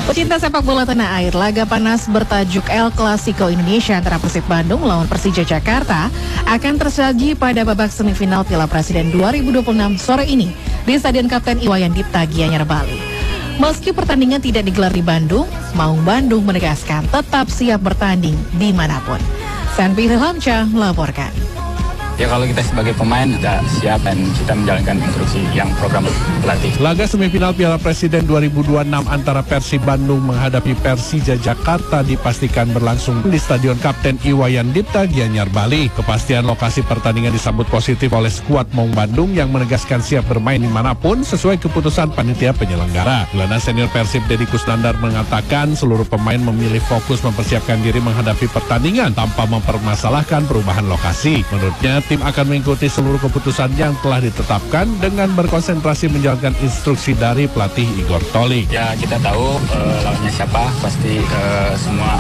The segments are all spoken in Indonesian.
Pecinta sepak bola tanah air, laga panas bertajuk El Clasico Indonesia antara Persib Bandung melawan Persija Jakarta akan tersaji pada babak semifinal Piala Presiden 2026 sore ini di Stadion Kapten Iwayan Dipta, Gianyar, Bali. Meski pertandingan tidak digelar di Bandung, Maung Bandung menegaskan tetap siap bertanding dimanapun. Sanpi Hilhamsyah melaporkan. Ya, kalau kita sebagai pemain kita siap dan kita menjalankan instruksi yang program pelatih. Laga semifinal Piala Presiden 2026 antara Persib Bandung menghadapi Persija Jakarta dipastikan berlangsung di Stadion Kapten Iwayan Dipta, Gianyar, Bali. Kepastian lokasi pertandingan disambut positif oleh skuad Maung Bandung yang menegaskan siap bermain dimanapun sesuai keputusan panitia penyelenggara. Gelandang senior Persib Deddy Kusnandar mengatakan seluruh pemain memilih fokus mempersiapkan diri menghadapi pertandingan tanpa mempermasalahkan perubahan lokasi. Menurutnya, tim akan mengikuti seluruh keputusan yang telah ditetapkan dengan berkonsentrasi menjalankan instruksi dari pelatih Igor Tolik. Ya, kita tahu lawannya siapa, pasti semua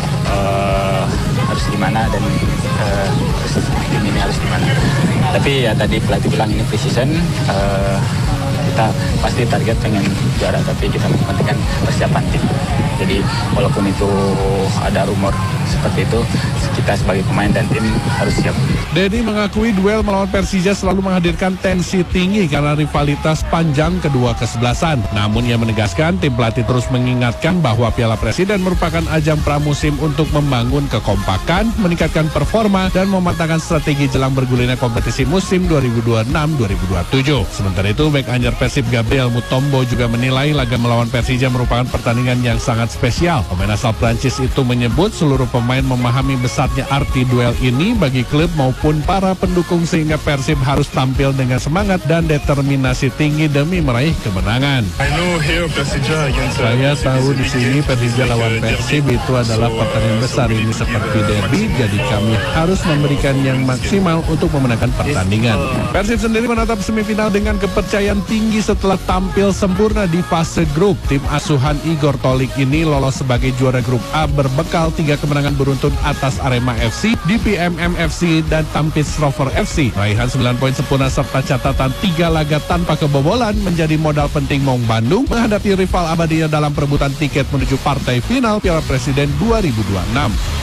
harus di mana dan tim ini harus di mana. Tapi ya tadi pelatih bilang ini pre-season, kita pasti target pengen juara, tapi kita mempentingkan persiapan tim. Jadi walaupun itu ada rumor seperti itu, kita sebagai pemain dan tim harus siap. Deddy mengakui duel melawan Persija selalu menghadirkan tensi tinggi karena rivalitas panjang kedua kesebelasan. Namun ia menegaskan tim pelatih terus mengingatkan bahwa Piala Presiden merupakan ajang pramusim untuk membangun kekompakan, meningkatkan performa, dan mematangkan strategi jelang bergulirnya kompetisi musim 2026-2027. Sementara itu, bek anyar Persib Gabriel Mutombo juga menilai laga melawan Persija merupakan pertandingan yang sangat spesial. Pemain asal Prancis itu menyebut seluruh pemain memahami besarnya arti duel ini bagi klub maupun para pendukung sehingga Persib harus tampil dengan semangat dan determinasi tinggi demi meraih kemenangan. Saya tahu di sini Persija lawan Persib itu adalah pertandingan besar ini seperti derby, jadi kami harus memberikan yang maksimal untuk memenangkan pertandingan. Persib sendiri menatap semifinal dengan kepercayaan tinggi setelah tampil sempurna di fase grup. Tim asuhan Igor Tolik ini lolos sebagai juara grup A berbekal 3 kemenangan beruntun atas Arema FC, DPMM FC, dan Tampis Rover FC. Raihan 9 poin sempurna serta catatan 3 laga tanpa kebobolan menjadi modal penting Maung Bandung menghadapi rival abadinya dalam perebutan tiket menuju partai final Piala Presiden 2026.